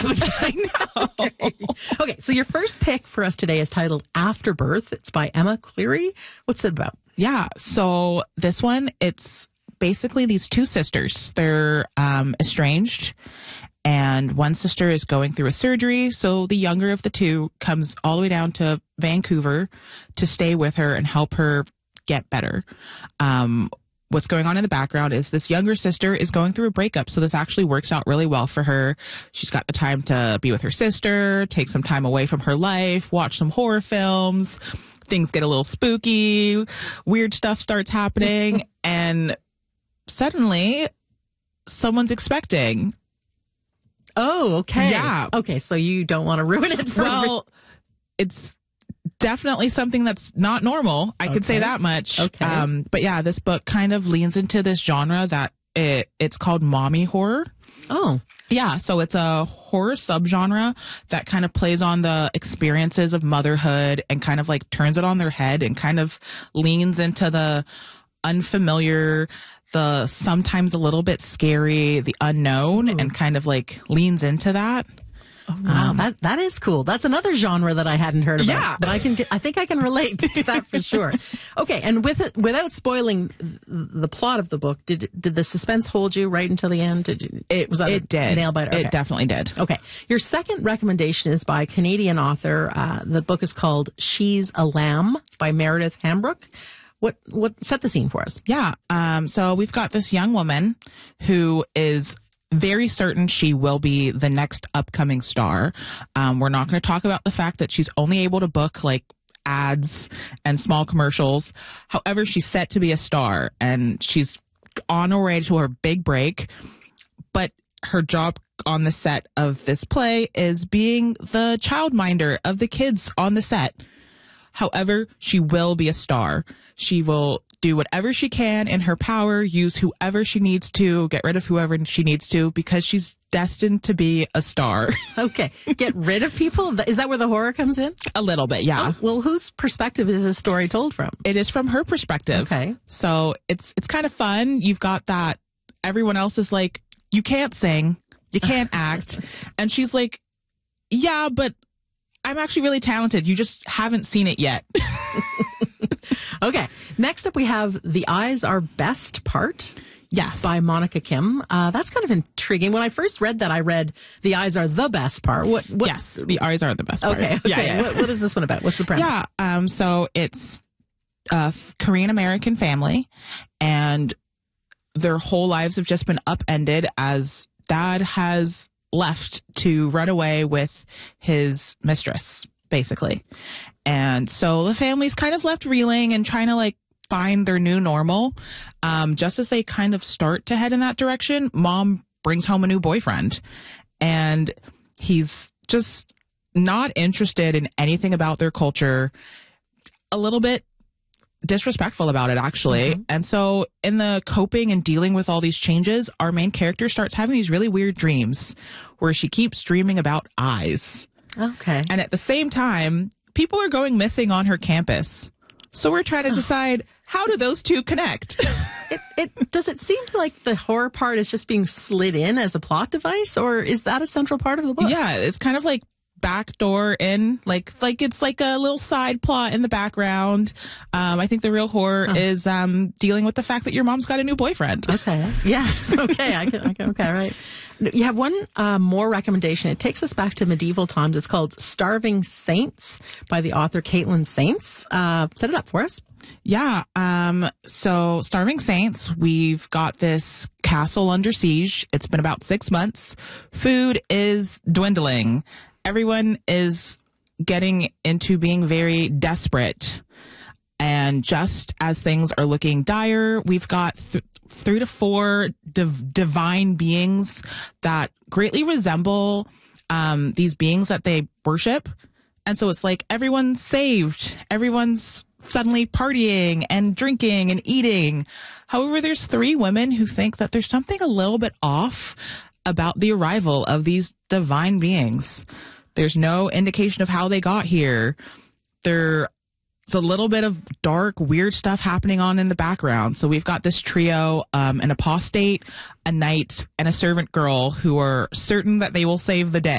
I know. Okay, so your first pick for us today is titled Afterbirth. It's by Emma Cleary. What's it about? Yeah. So this one, it's basically these two sisters. They're estranged, and one sister is going through a surgery. So the younger of the two comes all the way down to Vancouver to stay with her and help her get better. What's going on in the background is this younger sister is going through a breakup. So this actually works out really well for her. She's got the time to be with her sister, take some time away from her life, watch some horror films. Things get a little spooky. Weird stuff starts happening. And suddenly someone's expecting. Oh, okay. Yeah. Okay, so you don't want to ruin it for Well, it's definitely something that's not normal. I could say that much. Okay. But yeah, this book kind of leans into this genre that it's called mommy horror. Oh. Yeah, so it's a horror subgenre that kind of plays on the experiences of motherhood and kind of like turns it on their head and kind of leans into the unfamiliar, the sometimes a little bit scary, the unknown, and kind of like leans into that. Oh, wow, that is cool. That's another genre that I hadn't heard about. Yeah. But I think I can relate to that for sure. Okay, and without spoiling the plot of the book, did the suspense hold you right until the end? Was that it did. Nail biter? Okay. It definitely did. Okay. Your second recommendation is by a Canadian author. The book is called She's a Lamb by Meredith Hambrook. What set the scene for us? Yeah. So we've got this young woman who is very certain she will be the next upcoming star. We're not going to talk about the fact that she's only able to book like ads and small commercials. However, she's set to be a star and she's on her way to her big break. But her job on the set of this play is being the childminder of the kids on the set. However, she will be a star. She will do whatever she can in her power, use whoever she needs to, get rid of whoever she needs to, because she's destined to be a star. Okay. Get rid of people? Is that where the horror comes in? A little bit, yeah. Oh, well, whose perspective is this story told from? It is from her perspective. Okay. So it's kind of fun. You've got that everyone else is like, you can't sing, you can't act. And she's like, yeah, but I'm actually really talented. You just haven't seen it yet. Okay. Next up, we have The Eyes Are Best Part. Yes. By Monica Kim. That's kind of intriguing. When I first read that, I read The Eyes Are the Best Part. What? Yes, The Eyes Are the Best Part. Okay. Yeah. What is this one about? What's the premise? Yeah. So it's a Korean American family, and their whole lives have just been upended as dad has left to run away with his mistress, basically. And so the family's kind of left reeling and trying to like find their new normal. Just as they kind of start to head in that direction, mom brings home a new boyfriend, and he's just not interested in anything about their culture, a little bit disrespectful about it, actually. Mm-hmm. And so in the coping and dealing with all these changes, our main character starts having these really weird dreams where she keeps dreaming about eyes. Okay. And at the same time, people are going missing on her campus. So we're trying to decide, how do those two connect? Does it seem like the horror part is just being slid in as a plot device, or is that a central part of the book? Yeah, it's kind of like backdoor in, like it's like a little side plot in the background. I think the real horror is dealing with the fact that your mom's got a new boyfriend. Okay. Yes. Okay. Okay. Right. You have one more recommendation. It takes us back to medieval times. It's called Starving Saints by the author Caitlin Saints. Set it up for us. Yeah. So Starving Saints, we've got this castle under siege. It's been about 6 months. Food is dwindling. Everyone is getting into being very desperate. And just as things are looking dire, we've got 3 to 4 divine beings that greatly resemble these beings that they worship. And so it's like everyone's saved. Everyone's suddenly partying and drinking and eating. However, there's 3 women who think that there's something a little bit off about the arrival of these divine beings. There's no indication of how they got here. There's a little bit of dark, weird stuff happening on in the background. So we've got this trio, an apostate, a knight, and a servant girl who are certain that they will save the day.